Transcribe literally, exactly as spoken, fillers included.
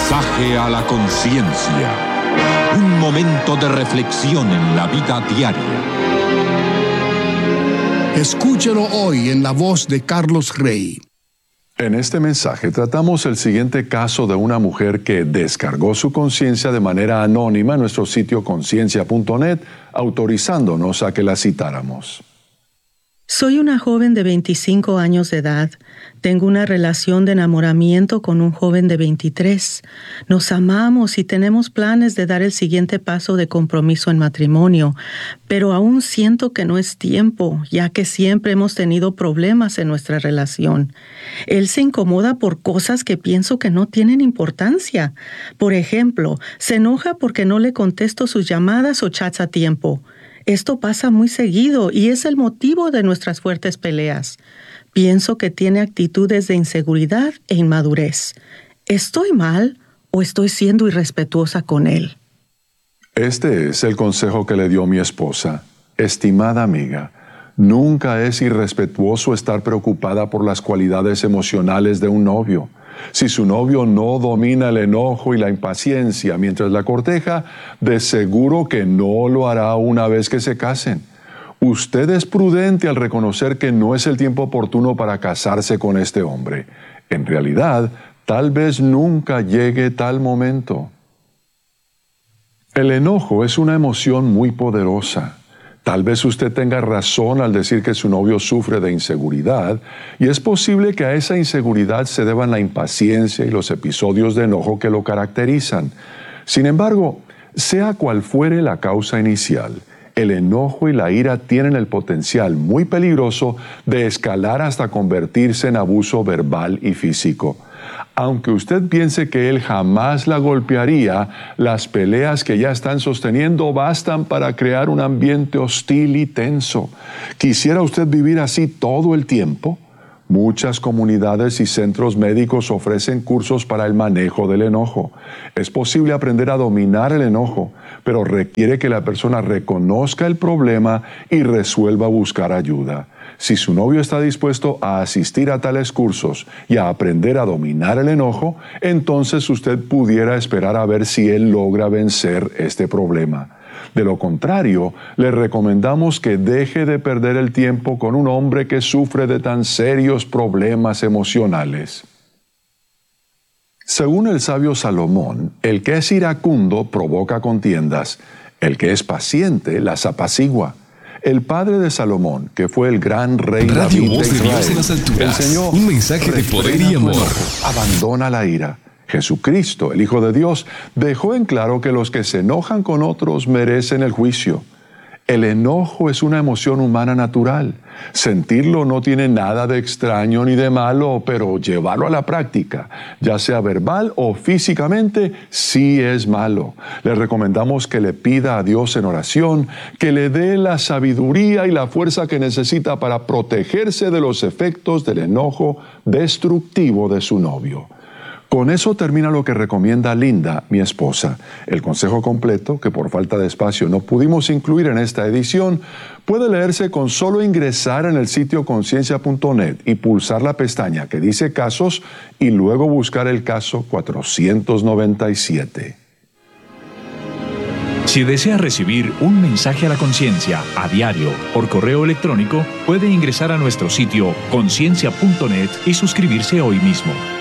Mensaje a la conciencia. Un momento de reflexión en la vida diaria. Escúchelo hoy en la voz de Carlos Rey. En este mensaje tratamos el siguiente caso de una mujer que descargó su conciencia de manera anónima en nuestro sitio conciencia punto net, autorizándonos a que la citáramos. Soy una joven de veinticinco años de edad. Tengo una relación de enamoramiento con un joven de veintitrés. Nos amamos y tenemos planes de dar el siguiente paso de compromiso en matrimonio, pero aún siento que no es tiempo, ya que siempre hemos tenido problemas en nuestra relación. Él se incomoda por cosas que pienso que no tienen importancia. Por ejemplo, se enoja porque no le contesto sus llamadas o chats a tiempo. Esto pasa muy seguido y es el motivo de nuestras fuertes peleas. Pienso que tiene actitudes de inseguridad e inmadurez. ¿Estoy mal o estoy siendo irrespetuosa con él? Este es el consejo que le dio mi esposa. Estimada amiga, nunca es irrespetuoso estar preocupada por las cualidades emocionales de un novio. Si su novio no domina el enojo y la impaciencia mientras la corteja, de seguro que no lo hará una vez que se casen. Usted es prudente al reconocer que no es el tiempo oportuno para casarse con este hombre. En realidad, tal vez nunca llegue tal momento. El enojo es una emoción muy poderosa. Tal vez usted tenga razón al decir que su novio sufre de inseguridad, y es posible que a esa inseguridad se deban la impaciencia y los episodios de enojo que lo caracterizan. Sin embargo, sea cual fuere la causa inicial, el enojo y la ira tienen el potencial muy peligroso de escalar hasta convertirse en abuso verbal y físico. Aunque usted piense que él jamás la golpearía, las peleas que ya están sosteniendo bastan para crear un ambiente hostil y tenso. ¿Quisiera usted vivir así todo el tiempo? Muchas comunidades y centros médicos ofrecen cursos para el manejo del enojo. Es posible aprender a dominar el enojo, pero requiere que la persona reconozca el problema y resuelva buscar ayuda. Si su novio está dispuesto a asistir a tales cursos y a aprender a dominar el enojo, entonces usted pudiera esperar a ver si él logra vencer este problema. De lo contrario, le recomendamos que deje de perder el tiempo con un hombre que sufre de tan serios problemas emocionales. Según el sabio Salomón, el que es iracundo provoca contiendas, el que es paciente las apacigua. El padre de Salomón, que fue el gran rey Radio David Voz de de Dios en las Israel, alturas. enseñó: Un mensaje de poder y amor. Abandona la ira. Jesucristo, el Hijo de Dios, dejó en claro que los que se enojan con otros merecen el juicio. El enojo es una emoción humana natural. Sentirlo no tiene nada de extraño ni de malo, pero llevarlo a la práctica, ya sea verbal o físicamente, sí es malo. Le recomendamos que le pida a Dios en oración que le dé la sabiduría y la fuerza que necesita para protegerse de los efectos del enojo destructivo de su novio. Con eso termina lo que recomienda Linda, mi esposa. El consejo completo, que por falta de espacio no pudimos incluir en esta edición, puede leerse con solo ingresar en el sitio conciencia punto net y pulsar la pestaña que dice Casos y luego buscar el caso cuatrocientos noventa y siete. Si desea recibir un mensaje a la conciencia a diario por correo electrónico, puede ingresar a nuestro sitio conciencia punto net y suscribirse hoy mismo.